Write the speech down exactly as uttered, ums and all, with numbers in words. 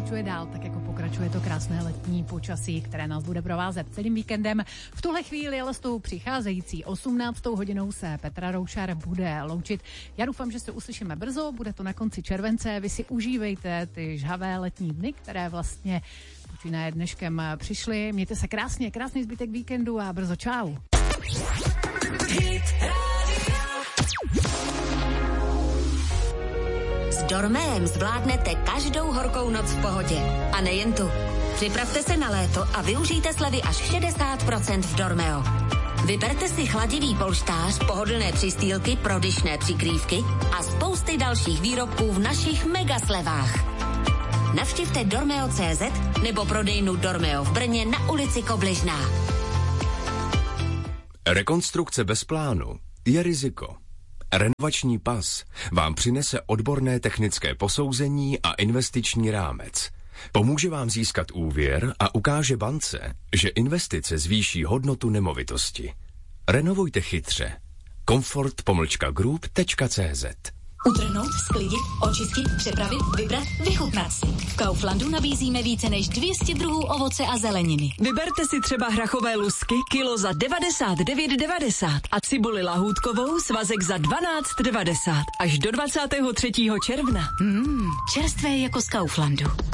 pokračuje dál, tak jako pokračuje to krásné letní počasí, které nás bude provázet celým víkendem. V tuhle chvíli ale s tou přicházející osmnáctou hodinou se Petra Roušar bude loučit. Já doufám, že se uslyšíme brzo, bude to na konci července. Vy si užívejte ty žhavé letní dny, které vlastně počínaje dneškem přišly. Mějte se krásně, krásný zbytek víkendu a brzo čau. S Dormeem zvládnete každou horkou noc v pohodě. A nejen tu. Připravte se na léto a využijte slevy až šedesát procent v Dormeo. Vyberte si chladivý polštář, pohodlné přistýlky, prodyšné přikrývky a spousty dalších výrobků v našich mega slevách. Navštivte dormeo tečka cé zet nebo prodejnu Dormeo v Brně na ulici Kobližná. Rekonstrukce bez plánu je riziko. Renovační pas vám přinese odborné technické posouzení a investiční rámec. Pomůže vám získat úvěr a ukáže bance, že investice zvýší hodnotu nemovitosti. Renovujte chytře. Comfort pomlčka group tečka cé zet. Utrhnout, sklidit, očistit, přepravit, vybrat, vychutnat si. V Kauflandu nabízíme více než dvě stě druhů ovoce a zeleniny. Vyberte si třeba hrachové lusky kilo za devadesát devět devadesát a cibuli lahůdkovou svazek za dvanáct devadesát až do dvacátého třetího června. Mmm, čerstvé jako z Kauflandu.